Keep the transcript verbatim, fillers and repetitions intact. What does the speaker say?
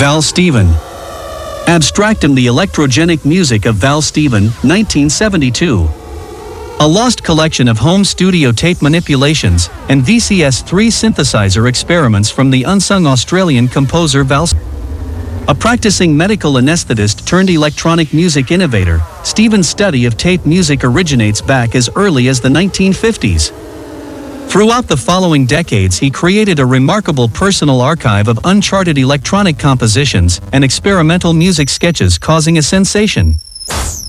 Val Stephen. Abstractum: The Electrogenic Music of Val Stephen, nineteen seventy-two. A lost collection of home studio tape manipulations and V C S three synthesizer experiments from the unsung Australian composer Val Stephen. A practicing medical anesthetist turned electronic music innovator, Stephen's study of tape music originates back as early as the nineteen fifties. Throughout the following decades, he created a remarkable personal archive of uncharted electronic compositions and experimental music sketches, causing a sensation.